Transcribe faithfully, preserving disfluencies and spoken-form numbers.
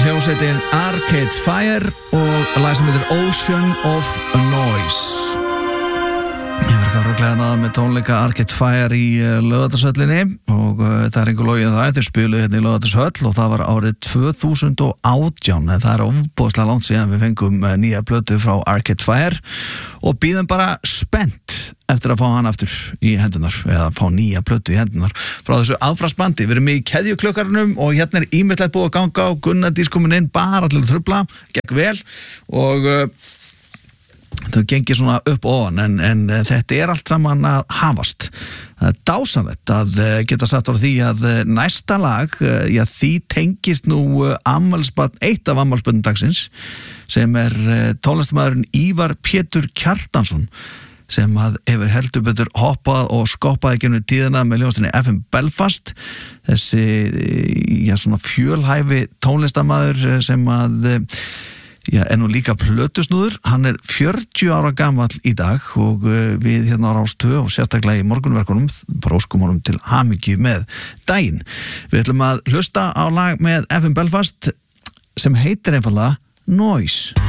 hljómsveitin Arcade Fire og lag sem heitir Ocean of Noise. Ég var ekki að röglega náða með tónleika Arcade Fire í uh, Laugardalshöllinni og uh, það er einhver logið það, þeir spiluðu hérna í Laugardalshöll og það var árið tvö þúsund og átján, en það er ofboðslega langt síðan við fengum uh, nýja plötu frá Arcade Fire og bíðum bara spennt eftir að fá hann aftur í hendunar eða fá nýja plötu í hendunar frá þessu afbragðsbandi. Við erum í keðjuklökkarnum og hérna er ýmislegt búið að ganga á Gunnar Dís komin inn bara til að trufla, gekk vel og uh, það gengir svona upp og ofan en, en þetta er allt saman að hafast. Það er dásamlegt að geta sagt frá því að næsta lag, já því tengist nú afmælisbarn, eitt af afmælisbörnum dagsins sem er tónlistarmaðurinn Ívar Pétur Kjartansson sem að hefur heldur betur hoppað og skoppað ekki um tíðina með hljómsveitinni F M Belfast, þessi já, svona fjölhæfi tónlistarmaður sem að já, er nú líka plötusnúður. Hann er fjörutíu ára gamall í dag og við hérna á Rás tvö og sérstaklega í morgunverkunum bara óskum honum til hamingju með daginn. Við ætlum að hlusta á lag með F M Belfast sem heitir einfallega Noise.